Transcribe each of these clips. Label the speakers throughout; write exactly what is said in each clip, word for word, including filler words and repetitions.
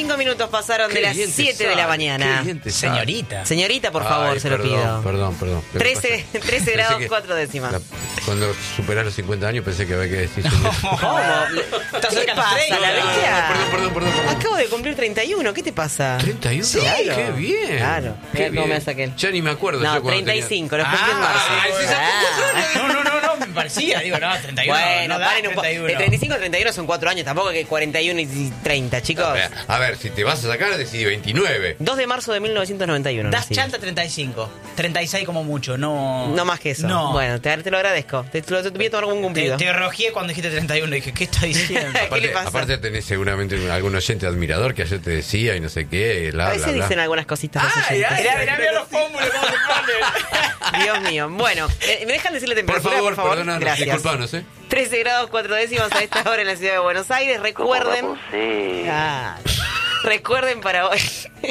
Speaker 1: Cinco minutos pasaron de las siete de la mañana.
Speaker 2: Señorita.
Speaker 1: Señorita, por favor,
Speaker 3: Ay,
Speaker 1: se
Speaker 3: perdón,
Speaker 1: lo pido.
Speaker 3: Perdón, perdón.
Speaker 1: trece, trece grados, cuatro décimas.
Speaker 3: La, cuando superás los cincuenta años pensé que había que decir...
Speaker 1: ¿Cómo?
Speaker 2: ¿Estás
Speaker 1: ¿Qué
Speaker 2: cerca
Speaker 1: pasa,
Speaker 2: de
Speaker 1: la bestia?
Speaker 3: Perdón, perdón, perdón, perdón.
Speaker 1: Acabo de cumplir treinta y uno, ¿qué te pasa?
Speaker 3: ¿treinta y uno?
Speaker 1: Sí, claro.
Speaker 3: ¡Qué bien!
Speaker 1: Claro.
Speaker 3: Qué
Speaker 1: Mira cómo
Speaker 3: bien.
Speaker 1: me hace aquel.
Speaker 3: Ya ni me acuerdo.
Speaker 1: No,
Speaker 3: yo cuando
Speaker 1: treinta y cinco,
Speaker 3: tenía...
Speaker 1: los cumplí en marzo.
Speaker 2: Ah, se sacó cuatro
Speaker 1: Ah.
Speaker 2: años. No, no, no, no, me parecía. Digo, no, treinta y uno.
Speaker 1: Bueno,
Speaker 2: no da
Speaker 1: paren un poco.
Speaker 2: treinta y uno.
Speaker 1: De treinta y cinco a treinta y uno son cuatro años, tampoco que cuarenta y uno y treinta, chicos.
Speaker 3: A ver, a ver, si te vas a sacar, decidí veintinueve.
Speaker 1: dos de marzo de mil novecientos noventa y uno.
Speaker 2: Das
Speaker 1: nací.
Speaker 2: chanta treinta y cinco. treinta y seis como mucho, no...
Speaker 1: No más que eso.
Speaker 2: No.
Speaker 1: Bueno, te, te lo agradezco. Te, te lo te voy a tomar como un
Speaker 2: Te,
Speaker 1: cumplido.
Speaker 2: te rojeé cuando dijiste treinta y uno. Dije, ¿qué está diciendo?
Speaker 1: ¿Qué
Speaker 3: Aparte,
Speaker 1: le pasa?
Speaker 3: aparte tenés seguramente algún oyente admirador que ayer te decía y no sé qué, bla,
Speaker 1: A
Speaker 3: bla,
Speaker 1: veces
Speaker 3: bla.
Speaker 1: dicen algunas cositas. los
Speaker 2: Ay,
Speaker 1: oyentes.
Speaker 2: ay, mirá, mirá, mirá los pómulos cómo se ponen.
Speaker 1: Dios mío. Bueno, eh, ¿me dejan decirle
Speaker 3: Por
Speaker 1: temperatura,
Speaker 3: favor,
Speaker 1: por favor?
Speaker 3: perdonanos,
Speaker 1: Gracias.
Speaker 3: disculpanos, ¿eh?
Speaker 1: trece grados, cuatro décimas a esta hora en la ciudad de Buenos Aires. Recuerden... Ah, recuerden para hoy...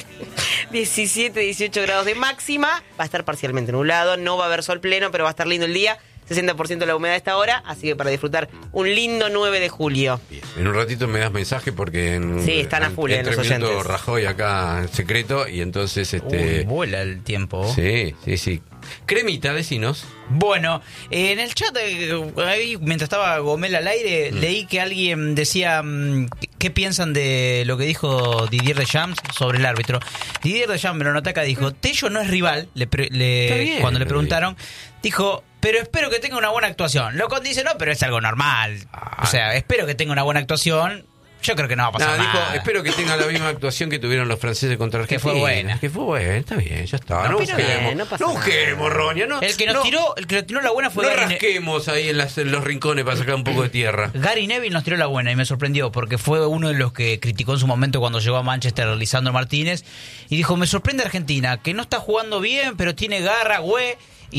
Speaker 1: diecisiete, dieciocho grados de máxima. Va a estar parcialmente nublado. No va a haber sol pleno, pero va a estar lindo el día. sesenta por ciento la humedad a esta hora. Así que para disfrutar un lindo nueve de julio.
Speaker 3: Bien. En un ratito me das mensaje porque en,
Speaker 1: Sí, están a full,
Speaker 3: en,
Speaker 1: eh,
Speaker 3: tres
Speaker 1: los
Speaker 3: minutos
Speaker 1: oyentes.
Speaker 3: Rajoy acá en secreto y entonces este
Speaker 2: Uy, vuela el tiempo.
Speaker 3: sí, sí, sí. Cremita, vecinos.
Speaker 2: Bueno, eh, en el chat, eh, ahí, mientras estaba Gomel al aire,
Speaker 3: Mm.
Speaker 2: leí que alguien decía mm, qué piensan de lo que dijo Didier Deschamps sobre el árbitro. Didier Deschamps, me lo nota acá, dijo, Tello no es rival, le pre- le-
Speaker 3: Está bien,
Speaker 2: cuando le
Speaker 3: está
Speaker 2: preguntaron, dijo, pero espero que tenga una buena actuación. Loco dice, no, pero es algo normal.
Speaker 3: Ah.
Speaker 2: O sea, espero que tenga una buena actuación. Yo creo que no va a pasar
Speaker 3: Nada,
Speaker 2: nada.
Speaker 3: dijo, espero que tenga la misma actuación que tuvieron los franceses contra
Speaker 2: Que
Speaker 3: Argentina.
Speaker 2: fue buena.
Speaker 3: Que fue buena, está bien, ya está.
Speaker 2: No,
Speaker 3: No,
Speaker 2: pero
Speaker 3: busquemos,
Speaker 1: bien, no pasa
Speaker 3: no
Speaker 1: nada.
Speaker 3: busquemos, Roña, no.
Speaker 2: El que nos
Speaker 3: no,
Speaker 2: tiró, el que nos tiró la buena fue
Speaker 3: no
Speaker 2: Gary Ne-
Speaker 3: rasquemos ahí en, las- en los rincones para sacar un poco de tierra.
Speaker 2: Gary Neville nos tiró la buena y me sorprendió porque fue uno de los que criticó en su momento cuando llegó a Manchester Lisandro Martínez y dijo, me sorprende Argentina, que no está jugando bien, pero tiene garra, güey,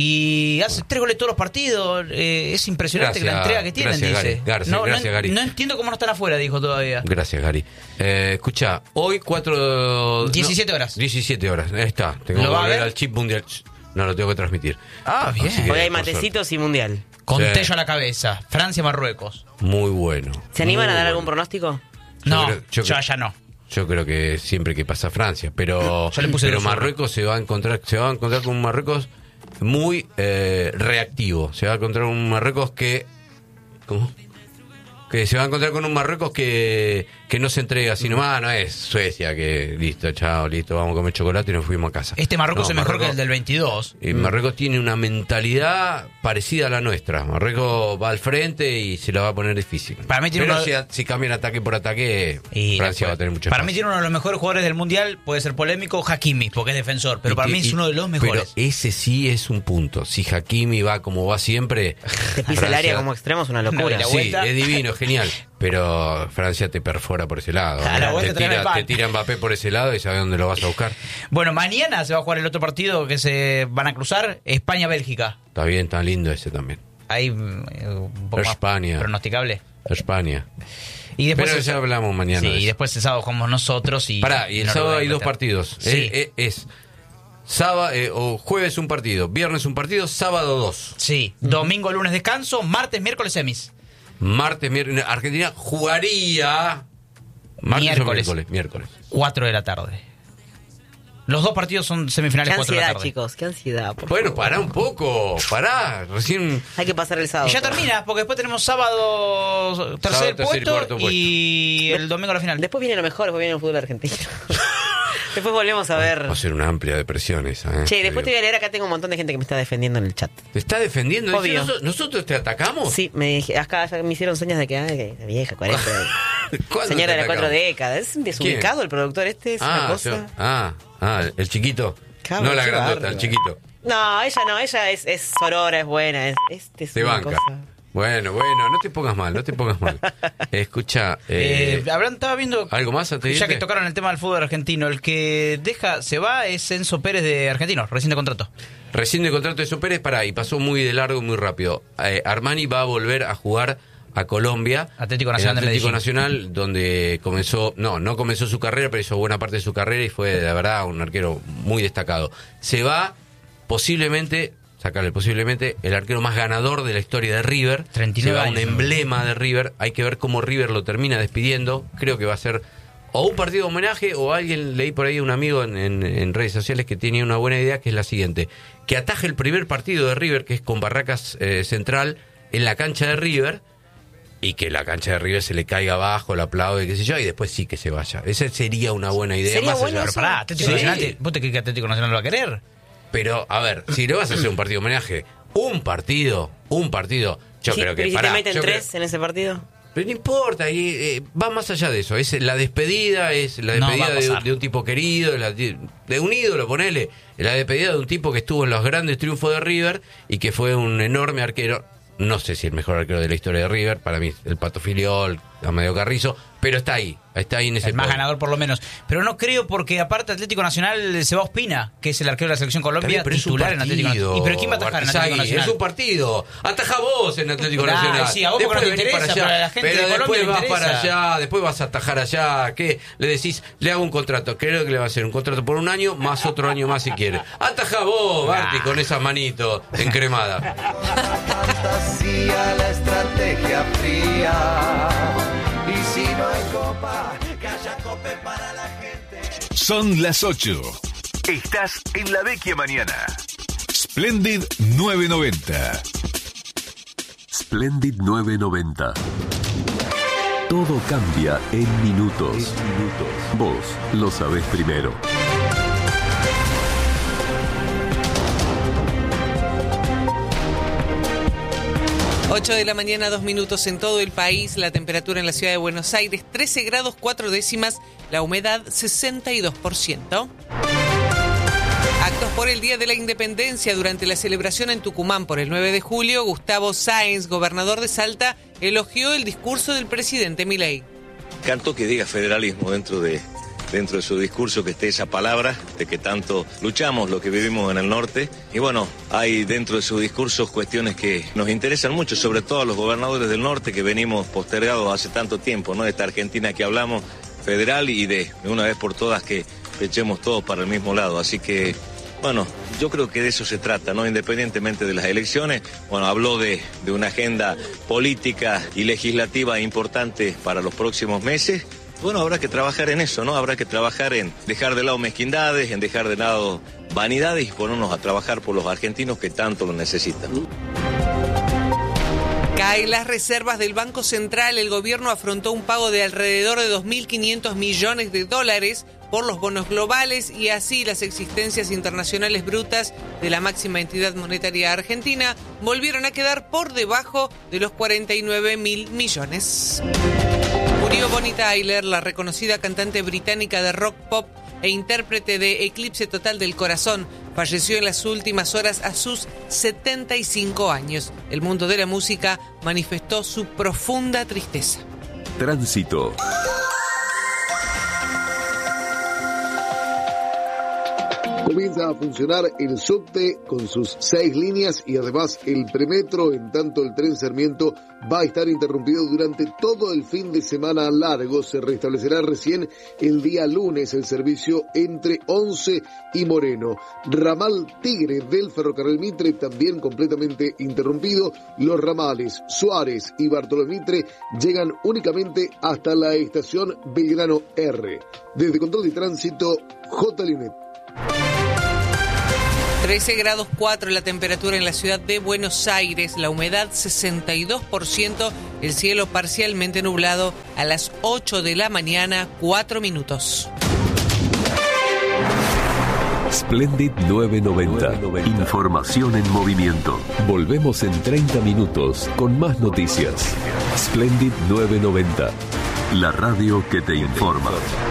Speaker 2: y hace tres goles todos los partidos. Eh, es impresionante
Speaker 3: Gracias,
Speaker 2: la entrega que tienen,
Speaker 3: gracias,
Speaker 2: dice.
Speaker 3: Gary. Gracias,
Speaker 2: no,
Speaker 3: gracias,
Speaker 2: no,
Speaker 3: Gary.
Speaker 2: no entiendo cómo no están afuera, dijo todavía.
Speaker 3: Gracias, Gary. Eh, escucha, hoy cuatro...
Speaker 2: diecisiete horas.
Speaker 3: diecisiete horas, ahí está. Tengo
Speaker 2: ¿Lo
Speaker 3: que
Speaker 2: va a
Speaker 3: volver
Speaker 2: ver?
Speaker 3: al chip mundial. No, lo tengo que transmitir.
Speaker 2: Ah, bien.
Speaker 3: Así que,
Speaker 1: Hoy hay
Speaker 3: por
Speaker 1: matecitos y mundial.
Speaker 2: Con
Speaker 3: Sí.
Speaker 2: Tello a la cabeza. Francia-Marruecos.
Speaker 3: Muy bueno.
Speaker 1: ¿Se animan
Speaker 3: Muy
Speaker 1: a dar
Speaker 3: bueno.
Speaker 1: algún pronóstico?
Speaker 3: Yo
Speaker 2: No,
Speaker 3: creo- yo
Speaker 2: ya,
Speaker 3: creo-
Speaker 2: ya no.
Speaker 3: Yo creo que siempre que pasa Francia, pero,
Speaker 2: Yo le puse
Speaker 3: pero
Speaker 2: dos uno.
Speaker 3: Marruecos se va a encontrar, se va a encontrar con un Marruecos muy eh, reactivo. Se va a encontrar un Marruecos que, ¿cómo? Que se va a encontrar con un Marruecos que, que no se entrega, sino más, no es Suecia que listo, chao, listo, vamos a comer chocolate y nos fuimos a casa.
Speaker 2: Este Marruecos
Speaker 3: No,
Speaker 2: es mejor
Speaker 3: Marruecos-
Speaker 2: que el del veintidós.
Speaker 3: Y Marruecos tiene una mentalidad parecida a la nuestra. Marruecos va al frente y se la va a poner difícil.
Speaker 2: Para mí tiene
Speaker 3: Pero
Speaker 2: uno-
Speaker 3: si, si cambian ataque por ataque,
Speaker 2: Y
Speaker 3: Francia
Speaker 2: después-
Speaker 3: va a tener mucho
Speaker 2: Para mí
Speaker 3: espacio.
Speaker 2: tiene uno de los mejores jugadores del mundial, puede ser polémico, Hakimi, porque es defensor, pero
Speaker 3: Y
Speaker 2: para
Speaker 3: que-
Speaker 2: mí es
Speaker 3: y-
Speaker 2: uno de los mejores.
Speaker 3: Pero ese sí es un punto. Si Hakimi va como va siempre,
Speaker 1: Te pisa el área como extremo, es una
Speaker 2: No,
Speaker 1: locura.
Speaker 2: y la
Speaker 3: Sí,
Speaker 2: vuelta.
Speaker 3: es divino, genial. Pero Francia te perfora por ese lado.
Speaker 2: A la
Speaker 3: ¿no?
Speaker 2: vuelta
Speaker 3: Te
Speaker 2: traen el
Speaker 3: tira,
Speaker 2: pan.
Speaker 3: te tira Mbappé por ese lado y sabes dónde lo vas a buscar.
Speaker 2: Bueno, mañana se va a jugar el otro partido que se van a cruzar, España-Bélgica.
Speaker 3: Está bien, está lindo ese también.
Speaker 2: Ahí mm, eh, un poco
Speaker 3: España.
Speaker 2: más pronosticable.
Speaker 3: España.
Speaker 2: Y después
Speaker 3: Pero
Speaker 2: el-
Speaker 3: ya hablamos mañana.
Speaker 2: Sí,
Speaker 3: de
Speaker 2: y
Speaker 3: eso.
Speaker 2: después el sábado jugamos nosotros y
Speaker 3: Pará, y el
Speaker 2: Noruega,
Speaker 3: sábado hay dos
Speaker 2: Inglaterra.
Speaker 3: partidos.
Speaker 2: Sí.
Speaker 3: Es, es- es sábado, eh, o jueves un partido, viernes un partido, sábado dos.
Speaker 2: Sí, domingo, lunes descanso, martes, miércoles semis.
Speaker 3: Martes, miércoles, Argentina jugaría martes
Speaker 2: Miércoles.
Speaker 3: o miércoles, miércoles.
Speaker 2: cuatro de la tarde. Los dos partidos son semifinales
Speaker 1: Qué
Speaker 2: cuatro de la
Speaker 1: ansiedad,
Speaker 2: tarde.
Speaker 1: chicos, qué ansiedad. por
Speaker 3: Bueno,
Speaker 1: favor.
Speaker 3: pará un poco, pará, recién...
Speaker 1: Hay que pasar el sábado.
Speaker 2: Y ya termina, porque después tenemos sábado tercer,
Speaker 3: Sábado, tercer y
Speaker 2: puesto,
Speaker 3: cuarto puesto.
Speaker 2: y el domingo la final.
Speaker 1: Después viene lo mejor, después viene el fútbol argentino. Después volvemos a ver.
Speaker 3: Va a ser una amplia depresión esa, ¿eh?
Speaker 1: Che, después te
Speaker 3: digo.
Speaker 1: voy a leer, acá tengo un montón de gente que me está defendiendo en el chat.
Speaker 3: ¿Te está defendiendo? Dice,
Speaker 1: Obvio.
Speaker 3: ¿Nosotros, ¿Nosotros te atacamos?
Speaker 1: Sí, me dije, acá ya me hicieron señas de que, ay, que vieja, cuarenta.
Speaker 3: ¿Cuándo
Speaker 1: Señora
Speaker 3: te
Speaker 1: de las cuatro
Speaker 3: atacamos?
Speaker 1: décadas. Es desubicado
Speaker 3: ¿Quién?
Speaker 1: el productor este, es una
Speaker 3: Ah,
Speaker 1: cosa.
Speaker 3: yo- ah, ah, el chiquito.
Speaker 1: Cabrón,
Speaker 3: no la
Speaker 1: qué
Speaker 3: grandota,
Speaker 1: bárbaro.
Speaker 3: el chiquito.
Speaker 1: No, ella no, ella es, es sorora, es buena. Es, este es
Speaker 3: Te
Speaker 1: una
Speaker 3: banca.
Speaker 1: cosa.
Speaker 3: Bueno, bueno, no te pongas mal, no te pongas mal. Escucha, eh,
Speaker 2: Eh, habrán, estaba viendo,
Speaker 3: ¿algo más antes de
Speaker 2: ya que
Speaker 3: irte?
Speaker 2: tocaron el tema del fútbol argentino, el que deja, se va es Enzo Pérez de Argentinos, recién de contrato.
Speaker 3: Recién de contrato de Enzo Pérez, pará, y pasó muy de largo, muy rápido. Eh, Armani va a volver a jugar a Colombia.
Speaker 2: Atlético Nacional
Speaker 3: el
Speaker 2: de
Speaker 3: Atlético
Speaker 2: Medellín.
Speaker 3: Nacional, donde comenzó, no, no comenzó su carrera, pero hizo buena parte de su carrera y fue, de verdad, un arquero muy destacado. Se va, posiblemente, sacarle posiblemente, el arquero más ganador de la historia de River.
Speaker 2: treinta y
Speaker 3: Se
Speaker 2: nueve
Speaker 3: va un
Speaker 2: años.
Speaker 3: emblema de River. Hay que ver cómo River lo termina despidiendo. Creo que va a ser o un partido de homenaje, o alguien, leí por ahí un amigo en, en, en redes sociales que tenía una buena idea, que es la siguiente: que ataje el primer partido de River, que es con Barracas eh, Central, en la cancha de River, y que la cancha de River se le caiga abajo, la aplaude, qué sé yo, y después sí que se vaya. Esa sería una buena idea.
Speaker 1: ¿Sería
Speaker 3: más
Speaker 1: bueno
Speaker 3: allá.
Speaker 2: Pero pará, Atlético
Speaker 3: Sí.
Speaker 2: Nacional, ¿vos te crees que Atlético Nacional lo va a querer?
Speaker 3: Pero, a ver, si le vas a hacer un partido de homenaje, un partido, un partido, yo
Speaker 1: Sí,
Speaker 3: creo que
Speaker 1: pero ¿y si
Speaker 3: pará,
Speaker 1: te meten
Speaker 3: yo
Speaker 1: tres
Speaker 3: creo-
Speaker 1: en ese partido?
Speaker 3: pero no importa, y, eh, va más allá de eso. Es la despedida, es la
Speaker 2: No,
Speaker 3: despedida
Speaker 2: va a
Speaker 3: de,
Speaker 2: pasar.
Speaker 3: de un tipo querido, de, la- de un ídolo, ponele. La despedida de un tipo que estuvo en los grandes triunfos de River y que fue un enorme arquero. No sé si el mejor arquero de la historia de River, para mí el Pato Filiol, Amadeo Carrizo, pero está ahí, está ahí en ese
Speaker 2: El más
Speaker 3: podio.
Speaker 2: ganador por lo menos. Pero no creo, porque aparte Atlético Nacional se va a Ospina, que es el arquero de la selección
Speaker 3: Está
Speaker 2: Colombia,
Speaker 3: bien, pero es un
Speaker 2: titular en Atlético
Speaker 3: partido,
Speaker 2: Nacional. ¿Y pero quién va a atajar en Atlético
Speaker 3: Bartizagui,
Speaker 2: Nacional?
Speaker 3: es un partido. Ataja vos en Atlético
Speaker 2: Nah,
Speaker 3: Nacional.
Speaker 2: sí, a vos porque no te
Speaker 3: venís
Speaker 2: interesa,
Speaker 3: para allá.
Speaker 2: pero a la gente
Speaker 3: Pero
Speaker 2: de Colombia
Speaker 3: después
Speaker 2: le
Speaker 3: vas
Speaker 2: interesa.
Speaker 3: para allá, después vas a atajar allá. ¿Qué? Le decís, le hago un contrato. Creo que le va a hacer un contrato por un año, más otro año más si quiere. Ataja vos, Barti, con esas manitos encremadas.
Speaker 4: Fantasía, la estrategia fría. Y si no hay copa, que haya cope para la gente.
Speaker 5: Son las ocho. Estás en la vecchia mañana. Splendid novecientos noventa.
Speaker 6: Splendid novecientos noventa. Todo cambia en minutos. Vos lo sabés primero.
Speaker 7: ocho de la mañana, dos minutos en todo el país. La temperatura en la ciudad de Buenos Aires, trece grados, cuatro décimas. La humedad, sesenta y dos por ciento. Actos por el Día de la Independencia. Durante la celebración en Tucumán por el nueve de julio, Gustavo Sáenz, gobernador de Salta, elogió el discurso del presidente Milei.
Speaker 8: Canto que diga federalismo dentro de, dentro de su discurso, que esté esa palabra de que tanto luchamos lo que vivimos en el norte. Y bueno, hay dentro de sus discursos cuestiones que nos interesan mucho, sobre todo a los gobernadores del norte que venimos postergados hace tanto tiempo, ¿no? De esta Argentina que hablamos, federal, y de, de una vez por todas que echemos todos para el mismo lado. Así que, bueno, yo creo que de eso se trata, ¿no? Independientemente de las elecciones. Bueno, habló de, de una agenda política y legislativa importante para los próximos meses. Bueno, habrá que trabajar en eso, ¿no? Habrá que trabajar en dejar de lado mezquindades, en dejar de lado vanidades y ponernos a trabajar por los argentinos que tanto lo necesitan.
Speaker 7: Caen las reservas del Banco Central. El gobierno afrontó un pago de alrededor de dos mil quinientos millones de dólares por los bonos globales, y así las existencias internacionales brutas de la máxima entidad monetaria argentina volvieron a quedar por debajo de los cuarenta y nueve mil millones. Murió Bonnie Tyler, la reconocida cantante británica de rock pop e intérprete de Eclipse Total del Corazón. Falleció en las últimas horas a sus setenta y cinco años. El mundo de la música manifestó su profunda tristeza.
Speaker 6: Tránsito.
Speaker 9: Comienza a funcionar el subte con sus seis líneas y además el premetro, en tanto el tren Sarmiento va a estar interrumpido durante todo el fin de semana largo. Se restablecerá recién el día lunes el servicio entre Once y Moreno. Ramal Tigre del Ferrocarril Mitre también completamente interrumpido. Los ramales Suárez y Bartolomé Mitre llegan únicamente hasta la estación Belgrano R. Desde Control de Tránsito, J. Linet.
Speaker 7: trece grados cuatro la temperatura en la ciudad de Buenos Aires, la humedad sesenta y dos por ciento, el cielo parcialmente nublado a las ocho de la mañana, cuatro minutos.
Speaker 6: Splendid novecientos noventa. Información en movimiento. Volvemos en treinta minutos con más noticias. Splendid novecientos noventa. La radio que te informa.